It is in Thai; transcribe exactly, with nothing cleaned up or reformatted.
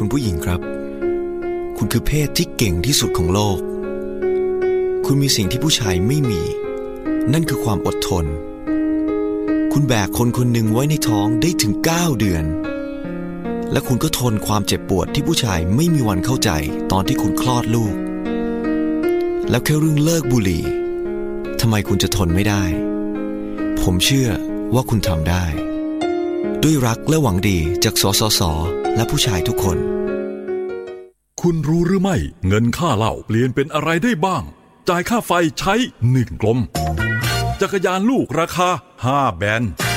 คุณผู้หญิงครับคุณคือเพศที่เก่งที่สุดของโลกคุณมีสิ่งที่ผู้ชายไม่มีนั่นคือความอดทนคุณแบกคนคนหนึ่งไว้ในท้องได้ถึงเก้าเดือนและคุณก็ทนความเจ็บปวดที่ผู้ชายไม่มีวันเข้าใจตอนที่คุณคลอดลูกแล้วแค่เรื่องเลิกบุหรี่ทำไมคุณจะทนไม่ได้ผมเชื่อว่าคุณทำได้ด้วยรักและหวังดีจากสสส.และผู้ชายทุกคนคุณรู้หรือไม่เงินค่าเหล้าเปลี่ยนเป็นอะไรได้บ้างจ่ายค่าไฟใช้หนึ่งกลมจักรยานลูกราคาห้าแบน